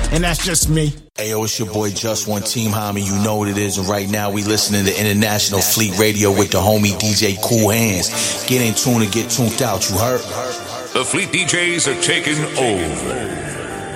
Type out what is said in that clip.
And that's just me. Hey, yo, it's your boy Just One Team Homie. You know what it is. And right now we listening to International Fleet Radio with the homie DJ Cool Hands. Get in tune and get tuned out. You heard? The Fleet DJs are taking over.